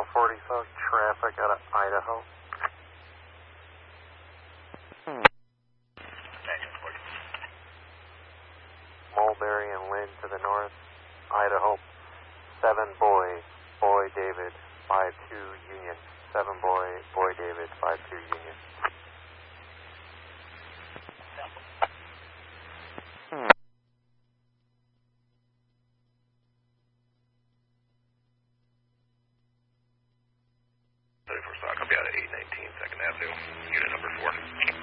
40 South traffic out of Idaho. Mulberry and Lynn to the north. Idaho. 7 Boy David, 52 Union. 7 Boy David, 52 Union. Copy out at 819 2nd Avenue, unit number 4.